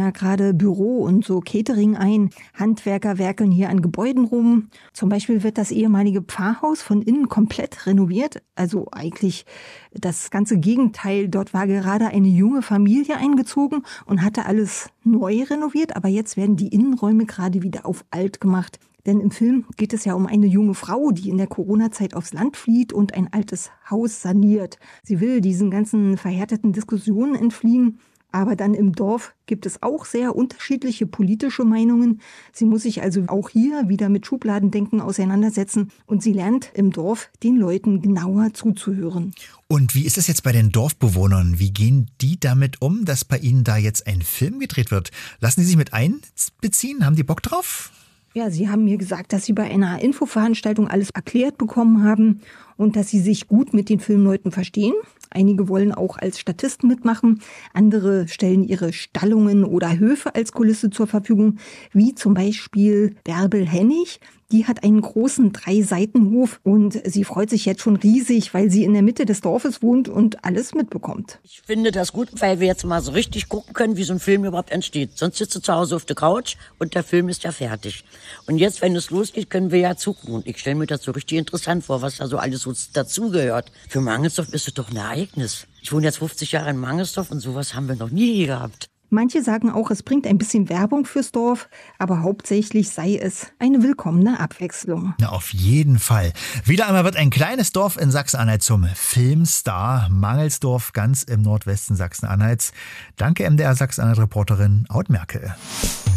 ja gerade Büro und so Catering ein. Handwerker werkeln hier an Gebäuden rum. Zum Beispiel wird das ehemalige Pfarrhaus von innen komplett renoviert. Also eigentlich das ganze Gegenteil. Dort war gerade eine junge Familie eingezogen und hatte alles neu renoviert. Aber jetzt werden die Innenräume gerade wieder auf alt gemacht. Denn im Film geht es ja um eine junge Frau, die in der Corona-Zeit aufs Land flieht und ein altes Haus saniert. Sie will diesen ganzen verhärteten Diskussionen entfliehen. Aber dann im Dorf gibt es auch sehr unterschiedliche politische Meinungen. Sie muss sich also auch hier wieder mit Schubladendenken auseinandersetzen. Und sie lernt im Dorf den Leuten genauer zuzuhören. Und wie ist es jetzt bei den Dorfbewohnern? Wie gehen die damit um, dass bei ihnen da jetzt ein Film gedreht wird? Lassen die sich mit einbeziehen? Haben die Bock drauf? Ja, sie haben mir gesagt, dass sie bei einer Infoveranstaltung alles erklärt bekommen haben und dass sie sich gut mit den Filmleuten verstehen. Einige wollen auch als Statisten mitmachen. Andere stellen ihre Stallungen oder Höfe als Kulisse zur Verfügung, wie zum Beispiel Bärbel Hennig. Die hat einen großen 3-Seiten-Hof und sie freut sich jetzt schon riesig, weil sie in der Mitte des Dorfes wohnt und alles mitbekommt. Ich finde das gut, weil wir jetzt mal so richtig gucken können, wie so ein Film überhaupt entsteht. Sonst sitzt du zu Hause auf der Couch und der Film ist ja fertig. Und jetzt, wenn es losgeht, können wir ja zugucken. Und ich stelle mir das so richtig interessant vor, was da so alles so dazugehört. Für Mangelsdorf ist es doch ein Ereignis. Ich wohne jetzt 50 Jahre in Mangelsdorf und sowas haben wir noch nie gehabt. Manche sagen auch, es bringt ein bisschen Werbung fürs Dorf, aber hauptsächlich sei es eine willkommene Abwechslung. Na, auf jeden Fall. Wieder einmal wird ein kleines Dorf in Sachsen-Anhalt zum Filmstar. Mangelsdorf, ganz im Nordwesten Sachsen-Anhalts. Danke MDR Sachsen-Anhalt-Reporterin Aud Merkel.